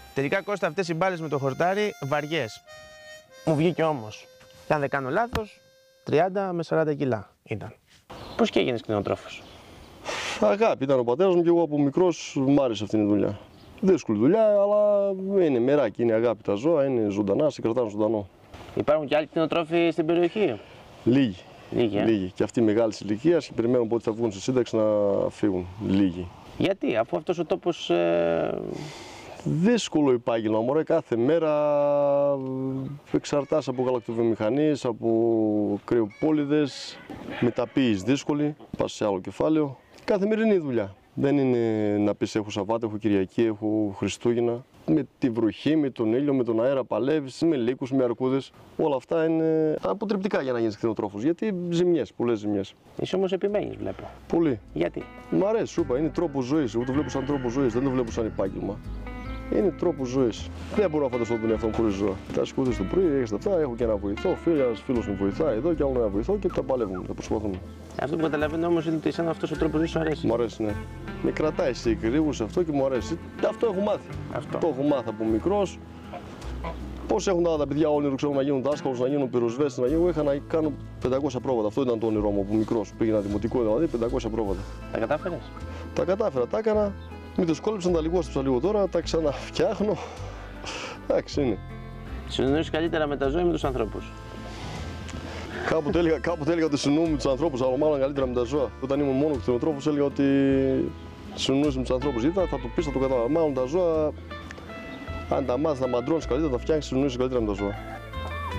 Τελικά, Κώστα, αυτές οι μπάλες με το χορτάρι βαριές. Μου βγήκε όμως. Και αν δεν κάνω λάθος, 30 με 40 κιλά ήταν. Πώς και έγινες κτηνοτρόφος? Αγάπη ήταν ο πατέρας μου και εγώ από μικρός μ' άρεσε αυτή η δουλειά. Δύσκολη δουλειά, αλλά είναι μεράκι, είναι αγάπη τα ζώα, είναι ζωντανά, σε κρατάνε ζωντανό. Υπάρχουν και άλλοι κτηνοτρόφοι στην περιοχή? Λίγοι. Λίγοι. Και αυτοί μεγάλη ηλικία και περιμένουν πότε θα βγουν στη σύνταξη να φύγουν. Λίγοι. Γιατί, αφού αυτός ο τόπος. Δύσκολο επάγγελμα, μωρέ, κάθε μέρα εξαρτάσαι από γαλακτοβιομηχανίες, από κρεοπόλιδες, μεταποίηση δύσκολη, πας σε άλλο κεφάλαιο. Καθημερινή δουλειά. Δεν είναι να πεις έχω Σαββάτο, έχω Κυριακή, έχω Χριστούγεννα. Με τη βροχή, με τον ήλιο, με τον αέρα παλεύεις, με λύκους, με αρκούδες. Όλα αυτά είναι αποτρεπτικά για να γίνεις κτηνοτρόφος. Γιατί ζημιές, πολλές ζημιές. Εσύ όμως επιμένεις, βλέπω. Πολύ. Γιατί? Μ' αρέσει, σου είπα, είναι τρόπος ζωής. Εγώ το βλέπω σαν τρόπο ζωής, δεν το βλέπω σαν επάγγελμα. Είναι τρόπος ζωής. Δεν μπορώ να φανταστώ τον εαυτό μου χωρίς ζώα. Τα σκούδες το πρωί, έχεις αυτά, έχω και ένα βοηθό. Ένας φίλος μου βοηθάει εδώ και άλλο ένα βοηθό και τα παλεύουμε, τα προσπαθούμε. Αυτό που καταλαβαίνω όμως είναι ότι εσένα αυτός ο τρόπος ζωής σου αρέσει. Μου αρέσει, ναι. Με κρατάει σε εκρήγους σε αυτό και μου αρέσει. Αυτό έχω μάθει. Το έχω μάθει από μικρός. Πώς έχουν τα παιδιά όνειρο, ξέρω, να γίνουν δάσκαλος, να γίνουν πυροσβέστες, να γίνουν. Είχα να κάνω 500 πρόβατα. Αυτό ήταν το όνειρό μου από μικρός. Πήγαινα δημοτικό, δηλαδή 500 πρόβατα. Τα κατάφερες? Τα κατάφερα, τα έκανα. Με το σκόλεψαν, τα λιγόστεψα λίγο τώρα, τα ξαναφτιάχνω. Εντάξει είναι. Συνεννοείς καλύτερα με τα ζώα ή με τους ανθρώπους? Κάποτε έλεγα ότι συνεννοούμε με τους ανθρώπους, αλλά μάλλον καλύτερα με τα ζώα. Όταν ήμουν μόνο κτηνοτρόφος έλεγα ότι συνεννοείς με τους ανθρώπους. Γιατί θα το πεις, θα το καταλάβω. Μάλλον τα ζώα, αν τα μάθεις να μαντρώνεις καλύτερα, τα φτιάχνεις, συνεννοείς καλύτερα με τα ζώα.